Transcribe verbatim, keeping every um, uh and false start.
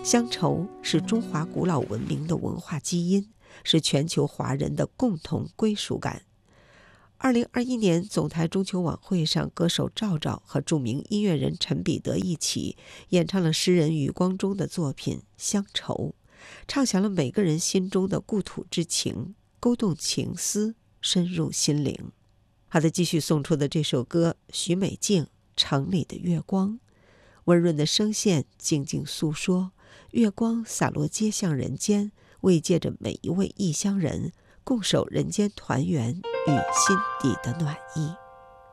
乡愁是中华古老文明的文化基因，是全球华人的共同归属感。二零二一年总台中秋晚会上，歌手赵赵和著名音乐人陈彼得一起演唱了诗人余光中的作品《乡愁》，唱响了每个人心中的故土之情，勾动情思，深入心灵。好的，继续送出的这首歌，许美静《城里的月光》，温润的声线静静诉说，月光洒落街巷人间，慰藉着每一位异乡人，共守人间团圆与心底的暖意。